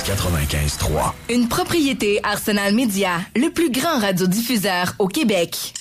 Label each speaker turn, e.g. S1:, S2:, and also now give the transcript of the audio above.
S1: 95.3.
S2: Une propriété Arsenal Média, le plus grand radiodiffuseur au Québec.